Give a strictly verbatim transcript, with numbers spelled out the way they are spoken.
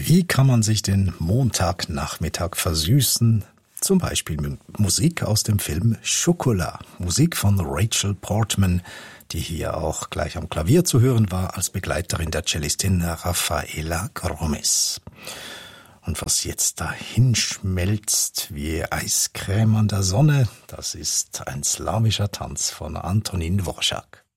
Wie kann man sich den Montagnachmittag versüßen? Zum Beispiel mit Musik aus dem Film Chocolat. Musik von Rachel Portman, die hier auch gleich am Klavier zu hören war, als Begleiterin der Cellistin Rafaela Gromis. Und was jetzt dahin schmelzt wie Eiscreme an der Sonne, das ist ein slawischer Tanz von Antonin Dvorak.